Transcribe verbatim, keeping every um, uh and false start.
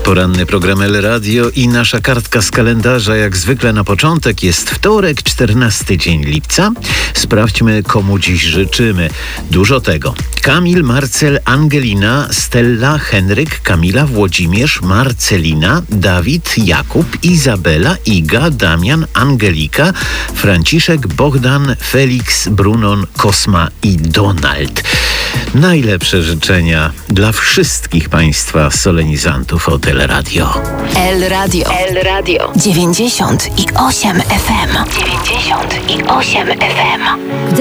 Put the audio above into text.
Poranny program El Radio i nasza kartka z kalendarza jak zwykle na początek. Jest wtorek, czternasty dzień lipca. Sprawdźmy, komu dziś życzymy. Dużo tego. Kamil, Marcel, Angelina, Stella, Henryk, Kamila, Włodzimierz, Marcelina, Dawid, Jakub, Izabela, Iga, Damian, Angelika, Franciszek, Bogdan, Felix, Brunon, Kosma i Donald. Najlepsze życzenia dla wszystkich Państwa solenizantów od El Radio. El Radio. El Radio. dziewięćdziesiąt i osiem F M. dziewięćdziesiąt i osiem F M.